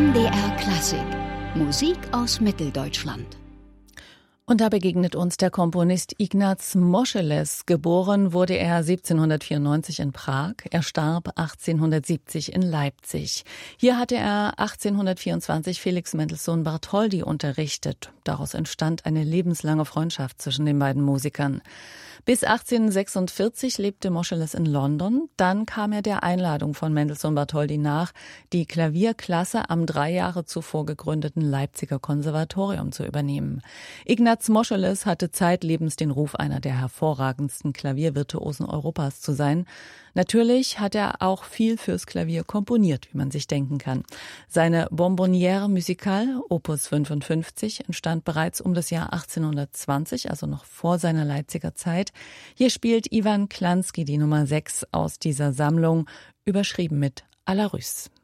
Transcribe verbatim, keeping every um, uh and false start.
M D R Klassik. Musik aus Mitteldeutschland. Und da begegnet uns der Komponist Ignaz Moscheles. Geboren wurde er siebzehnhundertvierundneunzig in Prag. Er starb achtzehnhundertsiebzig in Leipzig. Hier hatte er achtzehnhundertvierundzwanzig Felix Mendelssohn Bartholdy unterrichtet. Daraus entstand eine lebenslange Freundschaft zwischen den beiden Musikern. Bis achtzehnhundertsechsundvierzig lebte Moscheles in London. Dann kam er der Einladung von Mendelssohn Bartholdy nach, die Klavierklasse am drei Jahre zuvor gegründeten Leipziger Konservatorium zu übernehmen. Ignaz Moscheles hatte zeitlebens den Ruf, einer der hervorragendsten Klaviervirtuosen Europas zu sein. Natürlich hat er auch viel fürs Klavier komponiert, wie man sich denken kann. Seine Bonbonnière musicale, Opus fünfundfünfzig, entstand bereits um das Jahr achtzehnhundertzwanzig, also noch vor seiner Leipziger Zeit. Hier spielt Iwan Klansky die Nummer sechs aus dieser Sammlung, überschrieben mit À la Russe.